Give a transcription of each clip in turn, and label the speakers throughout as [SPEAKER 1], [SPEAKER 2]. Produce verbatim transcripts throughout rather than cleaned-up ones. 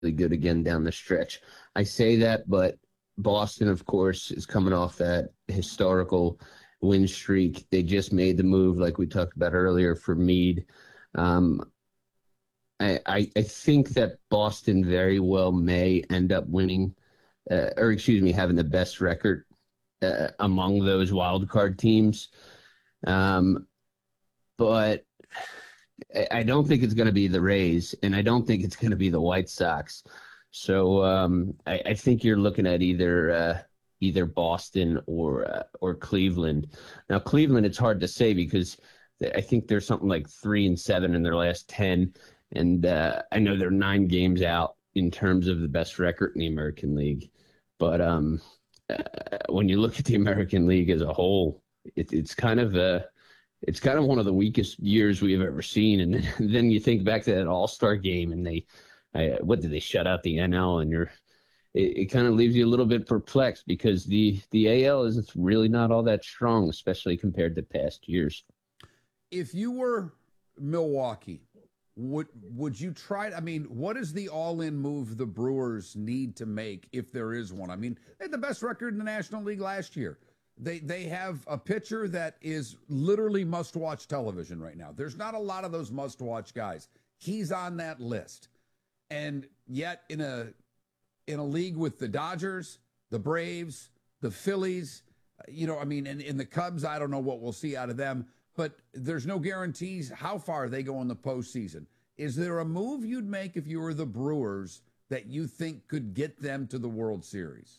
[SPEAKER 1] good again down the stretch. I say that, but Boston, of course, is coming off that historical win streak. They just made the move, like we talked about earlier, for Mead. Um, I, I, I think that Boston very well may end up winning, uh, or excuse me, having the best record uh, among those wild card teams. Um, but I, I don't think it's going to be the Rays, and I don't think it's going to be the White Sox. So um, I, I think you're looking at either uh, either Boston or uh, or Cleveland. Now, Cleveland, it's hard to say because I think they're something like three and seven in their last ten, and uh, I know they're nine games out in terms of the best record in the American League. But um, uh, when you look at the American League as a whole, it, it's kind of a it's kind of one of the weakest years we've ever seen. And then you think back to that All Star game, and they, I, what did they shut out the N L? And you're, it, it kind of leaves you a little bit perplexed because the the A L is really not all that strong, especially compared to past years.
[SPEAKER 2] If you were Milwaukee, would would you try? I mean, what is the all-in move the Brewers need to make if there is one? I mean, they had the best record in the National League last year. They they have a pitcher that is literally must-watch television right now. There's not a lot of those must-watch guys. He's on that list. And yet in a in a league with the Dodgers, the Braves, the Phillies, you know, I mean, and in the Cubs, I don't know what we'll see out of them, but there's no guarantees how far they go in the postseason. Is there a move you'd make if you were the Brewers that you think could get them to the World Series?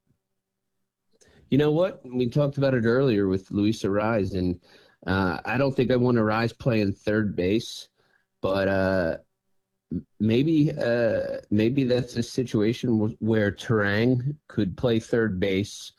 [SPEAKER 1] You know what? We talked about it earlier with Luis Arraez, and uh, I don't think I want Arraez playing third base, but uh, maybe uh, maybe that's a situation where Turang could play third base,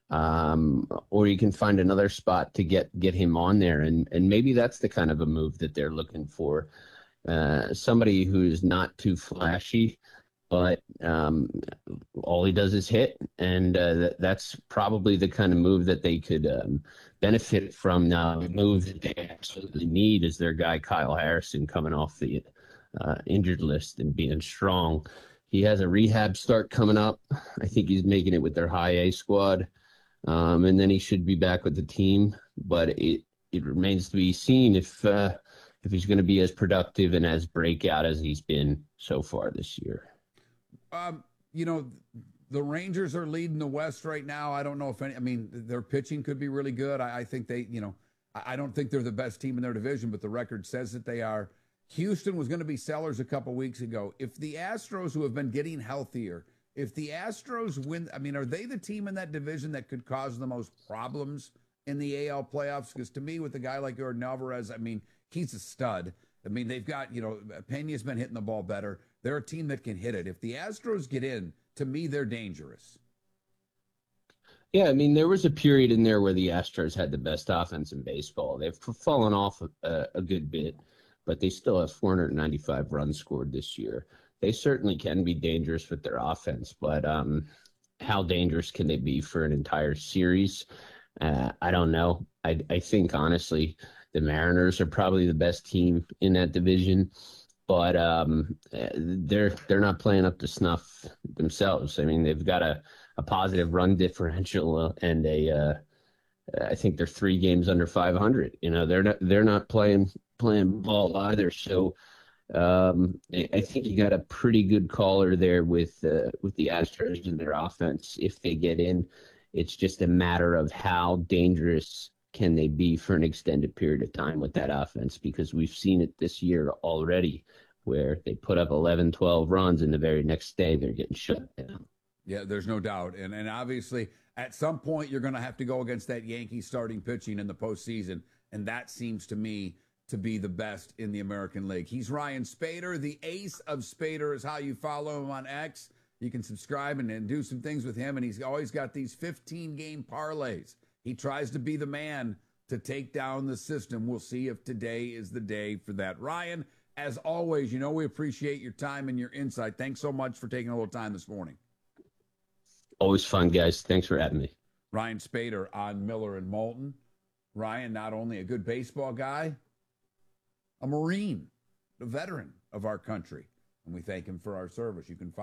[SPEAKER 1] um, or you can find another spot to get get him on there, and and maybe that's the kind of a move that they're looking for. Uh, somebody who's not too flashy, but um, all he does is hit, and uh, th- that's probably the kind of move that they could um, benefit from. Now, the move that they absolutely need is their guy Kyle Harrison coming off the uh, injured list and being strong. He has a rehab start coming up. I think he's making it with their high A squad, um, and then he should be back with the team. But it it remains to be seen if uh, if he's going to be as productive and as breakout as he's been so far this year.
[SPEAKER 2] Um, you know, the Rangers are leading the West right now. I don't know if any, I mean, their pitching could be really good. I, I think they, you know, I, I don't think they're the best team in their division, but the record says that they are. Houston was going to be sellers a couple weeks ago. If the Astros, who have been getting healthier, if the Astros win, I mean, are they the team in that division that could cause the most problems in the A L playoffs? Because to me, with a guy like Jordan Alvarez, I mean, he's a stud. I mean, they've got, you know, Pena's been hitting the ball better. They're a team that can hit it. If the Astros get in, to me, they're dangerous.
[SPEAKER 1] Yeah, I mean, there was a period in there where the Astros had the best offense in baseball. They've fallen off a, a good bit, but they still have four hundred ninety-five runs scored this year. They certainly can be dangerous with their offense, but um, how dangerous can they be for an entire series? Uh, I don't know. I, I think, honestly, the Mariners are probably the best team in that division. But um, they're they're not playing up to snuff themselves. I mean, they've got a, a positive run differential and a uh, I think they're three games under five hundred. You know, they're not they're not playing playing ball either. So um, I think you got a pretty good caller there with uh, with the Astros and their offense. If they get in, it's just a matter of how dangerous can they be for an extended period of time with that offense, because we've seen it this year already where they put up eleven, twelve runs and the very next day they're getting shut down.
[SPEAKER 2] Yeah, there's no doubt. And and obviously at some point you're going to have to go against that Yankees starting pitching in the postseason. And that seems to me to be the best in the American League. He's Ryan Spaeder. The Ace of Spaeder is how you follow him on X. You can subscribe and, and do some things with him. And he's always got these fifteen game parlays. He tries to be the man to take down the system. We'll see if today is the day for that. Ryan, as always, you know we appreciate your time and your insight. Thanks so much for taking a little time this morning.
[SPEAKER 1] Always fun, guys. Thanks for having me.
[SPEAKER 2] Ryan Spaeder on Miller and Moulton. Ryan, not only a good baseball guy, a Marine, a veteran of our country. and we thank him for our service. You can